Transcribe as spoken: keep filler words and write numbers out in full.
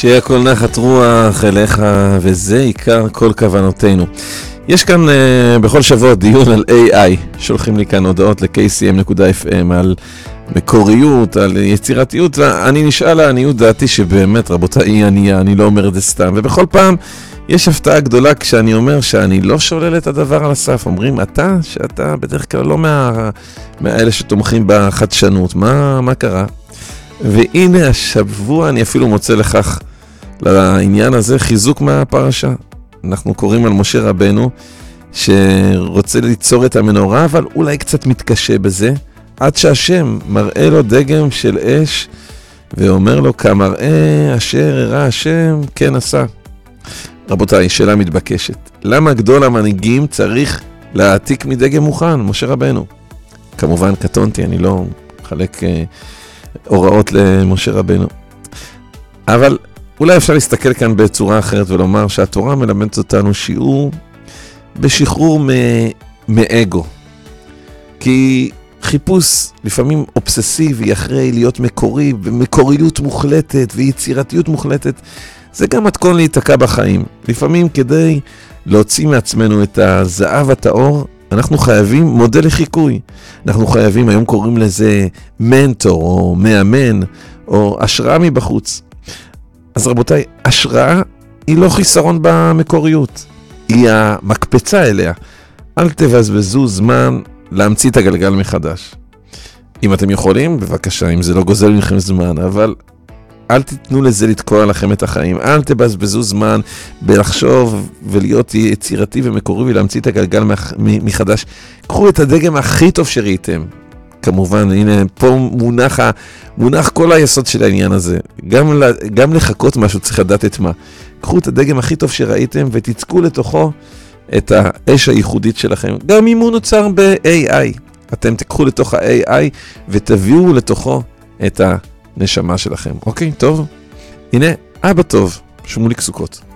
שיהיה כל נחת רוח אליך, וזה עיקר כל כוונותינו. יש כאן uh, בכל שבוע דיון על איי איי, שולחים לי כאן הודעות ל-קיי סי אם נקודה אף אם על מקוריות, על יצירתיות, ואני נשאל לעניות דעתי שבאמת רבותיי היא ענייה, אני לא אומר את זה סתם, ובכל פעם יש הפתעה גדולה כשאני אומר שאני לא שולל את הדבר על הסף. אומרים, אתה, שאתה בדרך כלל לא מה, מהאלה שתומכים בחדשנות, מה, מה קרה? והנה השבוע אני אפילו מוצא לכך לעניין הזה חיזוק מהפרשה. אנחנו קוראים על משה רבנו שרוצה ליצור את המנורה, אבל אולי קצת מתקשה בזה, עד שהשם מראה לו דגם של אש ואומר לו כמראה אשר הראה השם כן עשה. רבותיי, שאלה מתבקשת. למה גדול המנהיגים צריך להעתיק מדגם מוכן, משה רבנו? כמובן קטונתי, אני לא מחלק אה, הוראות למשה רבנו. אבל אולי אפשר להסתכל כאן בצורה אחרת ולומר שהתורה מלמדת אותנו שיעור בשחרור מ- מאגו. כי חיפוש לפעמים אובססיבי אחרי להיות מקורי, ומקוריות מוחלטת ויצירתיות מוחלטת, זה גם מתכון להיתקע בחיים. לפעמים כדי להוציא מעצמנו את הזהב הטהור, אנחנו חייבים מודל לחיקוי. אנחנו חייבים, היום קוראים לזה מנטור או מאמן או השראה מבחוץ. אז רבותיי, השראה היא לא חיסרון במקוריות, היא המקפצה אליה. אל תבזבזו זמן להמציא את הגלגל מחדש. אם אתם יכולים, בבקשה, אם זה לא גוזל מכם זמן, אבל אל תיתנו לזה לתקוע לכם את החיים. אל תבזבזו זמן בלחשוב ולהיות יצירתי ומקורי ולהמציא את הגלגל מחדש. קחו את הדגם הכי טוב שראיתם. כמובן, הנה, פה מונח, מונח כל היסוד של העניין הזה. גם, גם לחכות משהו צריך לדעת את מה. קחו את הדגם הכי טוב שראיתם ותצקו לתוכו את האש הייחודית שלכם. גם אם הוא נוצר ב-איי איי. אתם תקחו לתוך ה-איי איי ותביאו לתוכו את הנשמה שלכם. אוקיי, טוב? הנה, אבא טוב, שמוליק סוכות.